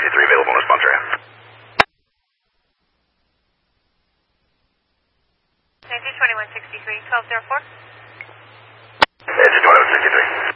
available in response area. Nancy 2163, 1204. Nancy 2163.